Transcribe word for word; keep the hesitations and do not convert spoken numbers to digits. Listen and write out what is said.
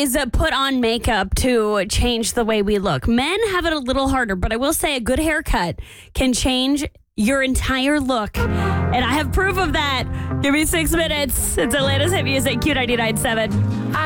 always put on makeup to change the way we look. Men have it a little harder, but I will say a good haircut can change your entire look. And I have proof of that. Give me six minutes. It's Atlanta's hit music, Q ninety-nine point seven.